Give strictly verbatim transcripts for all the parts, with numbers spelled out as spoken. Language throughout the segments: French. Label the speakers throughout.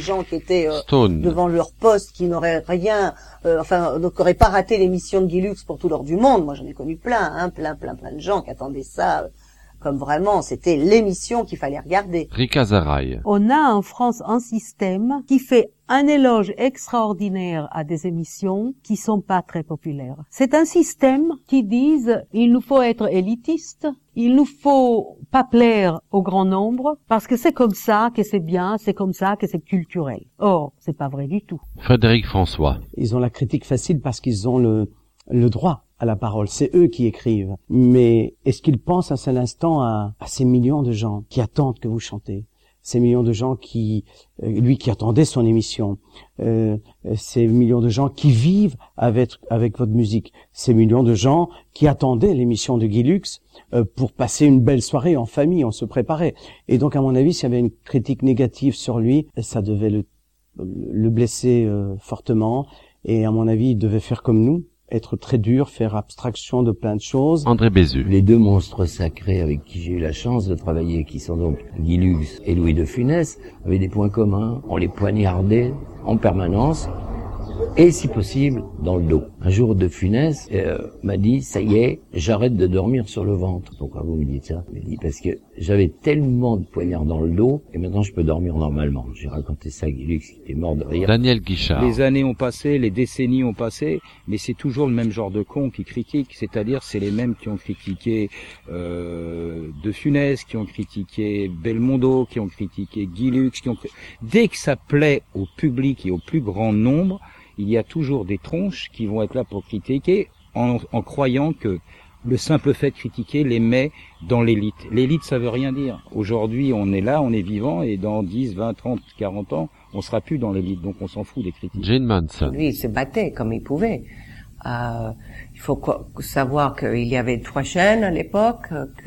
Speaker 1: gens qui étaient euh, devant leur poste, qui n'auraient rien, euh, enfin, donc n'auraient pas raté l'émission de Guy Lux pour tout l'or du monde. Moi, j'en ai connu plein, hein, plein, plein, plein de gens qui attendaient ça. Euh, comme vraiment, c'était l'émission qu'il fallait regarder.
Speaker 2: Rika Zaraï.
Speaker 3: On a en France un système qui fait un éloge extraordinaire à des émissions qui sont pas très populaires. C'est un système qui dit il nous faut être élitiste, il nous faut pas plaire au grand nombre, parce que c'est comme ça que c'est bien, c'est comme ça que c'est culturel. Or, c'est pas vrai du tout.
Speaker 2: Frédéric François.
Speaker 4: Ils ont la critique facile parce qu'ils ont le, le droit à la parole. C'est eux qui écrivent. Mais est-ce qu'ils pensent un seul instant à, à ces millions de gens qui attendent que vous chantez? Ces millions de gens qui, euh, lui qui attendait son émission, euh, ces millions de gens qui vivent avec, avec votre musique, ces millions de gens qui attendaient l'émission de Guy Lux euh, pour passer une belle soirée en famille, on se préparait. Et donc, à mon avis, s'il y avait une critique négative sur lui, ça devait le, le blesser euh, fortement. Et à mon avis, il devait faire comme nous, être très dur, faire abstraction de plein de choses.
Speaker 2: André Bézu.
Speaker 5: Les deux monstres sacrés avec qui j'ai eu la chance de travailler, qui sont donc Guy Lux et Louis de Funès, avaient des points communs. On les poignardait en permanence et, si possible, dans le dos. Un jour, de Funès euh, m'a dit, ça y est, j'arrête de dormir sur le ventre. Pourquoi vous me dites ça? Il m'a dit, parce que j'avais tellement de poignards dans le dos, et maintenant je peux dormir normalement. J'ai raconté ça à Guy Lux, qui était mort de rire.
Speaker 2: Daniel Guichard.
Speaker 6: Les années ont passé, les décennies ont passé, mais c'est toujours le même genre de cons qui critiquent, c'est-à-dire c'est les mêmes qui ont critiqué euh, de Funès, qui ont critiqué Belmondo, qui ont critiqué Guy Lux, qui ont... Dès que ça plaît au public et au plus grand nombre, il y a toujours des tronches qui vont être là pour critiquer en, en croyant que le simple fait de critiquer les met dans l'élite. L'élite, ça veut rien dire. Aujourd'hui, on est là, on est vivant, et dans dix, vingt, trente, quarante ans, on sera plus dans l'élite, donc on s'en fout des critiques.
Speaker 2: Jane Manson.
Speaker 1: Lui, il se battait comme il pouvait. Euh, il faut quoi, savoir qu'il y avait trois chaînes à l'époque, que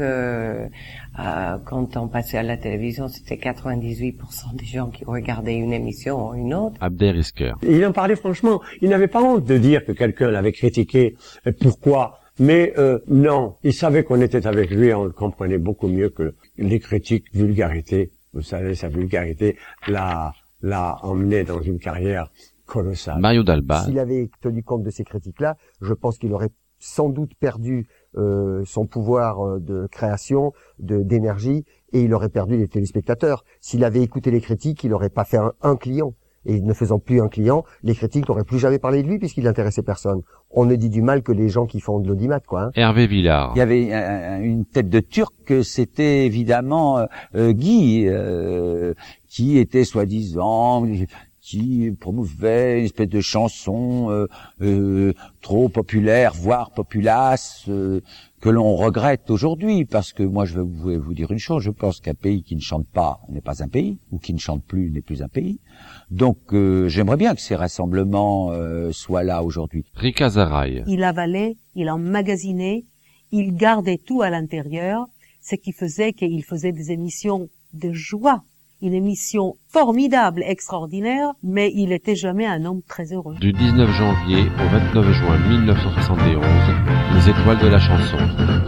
Speaker 1: euh, quand on passait à la télévision, c'était quatre-vingt-dix-huit pour cent des gens qui regardaient une émission ou une autre.
Speaker 2: Abder Isker.
Speaker 7: Il en parlait franchement. Il n'avait pas honte de dire que quelqu'un l'avait critiqué. Pourquoi? Mais euh, non, il savait qu'on était avec lui, on le comprenait beaucoup mieux que les critiques vulgarité. Vous savez, sa vulgarité l'a, l'a emmené dans une carrière colossale.
Speaker 2: Mario Dalba.
Speaker 8: S'il avait tenu compte de ces critiques-là, je pense qu'il aurait sans doute perdu euh, son pouvoir de création, de d'énergie, et il aurait perdu les téléspectateurs. S'il avait écouté les critiques, il n'aurait pas fait un, un client. Et ne faisant plus un client, les critiques n'auraient plus jamais parlé de lui puisqu'il n'intéressait personne. On ne dit du mal que les gens qui font de l'audimat, quoi. Hein.
Speaker 2: Hervé Villard.
Speaker 9: Il y avait un, une tête de Turc, c'était évidemment euh, Guy, euh, qui était soi-disant, qui promouvait une espèce de chanson euh, euh, trop populaire, voire populace, euh, que l'on regrette aujourd'hui, parce que moi je vais vous dire une chose, je pense qu'un pays qui ne chante pas n'est pas un pays, ou qui ne chante plus n'est plus un pays. Donc euh, j'aimerais bien que ces rassemblements euh, soient là aujourd'hui.
Speaker 2: Rika Zaraï.
Speaker 3: Il avalait, il emmagasinait, il gardait tout à l'intérieur, ce qui faisait qu'il faisait des émissions de joie, une émission formidable, extraordinaire, mais il était jamais un homme très heureux.
Speaker 2: Du dix-neuf janvier au vingt-neuf juin mille neuf cent soixante et onze, les étoiles de la chanson.